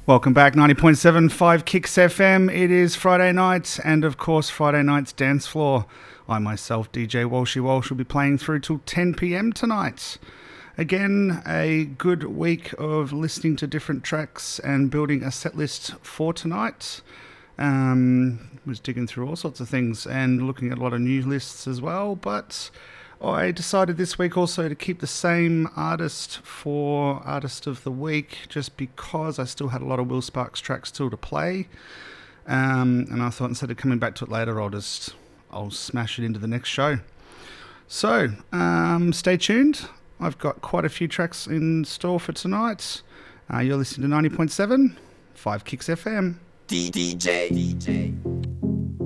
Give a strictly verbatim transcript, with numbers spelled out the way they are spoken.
Welcome back, ninety point seven five Kicks F M. It is Friday night, and of course, Friday night's dance floor. I myself, D J Walshy Walsh, will be playing through till ten p.m. tonight. Again, a good week of listening to different tracks and building a set list for tonight. Um, was digging through all sorts of things and looking at a lot of new lists as well, but I decided this week also to keep the same artist for Artist of the Week, just because I still had a lot of Will Sparks tracks still to play. Um, and I thought instead of coming back to it later, I'll just I'll smash it into the next show. So um, stay tuned. I've got quite a few tracks in store for tonight. Uh, you're listening to ninety point seven, five Kicks F M. D D J. D J.